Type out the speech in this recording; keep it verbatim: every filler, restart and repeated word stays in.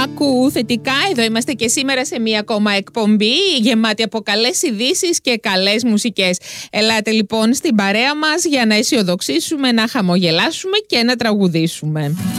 άκου θετικά. Εδώ είμαστε και σήμερα σε μία ακόμα εκπομπή γεμάτη από καλές ειδήσεις και καλές μουσικές. Ελάτε λοιπόν στην παρέα μας για να αισιοδοξήσουμε, να χαμογελάσουμε και να τραγουδήσουμε.